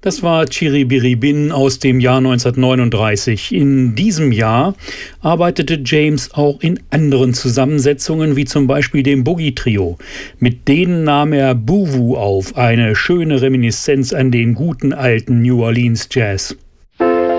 Das war Chiribiribin aus dem Jahr 1939. In diesem Jahr arbeitete James auch in anderen Zusammensetzungen, wie zum Beispiel dem Boogie Trio. Mit denen nahm er Boo Woo auf, eine schöne Reminiszenz an den guten alten New Orleans Jazz.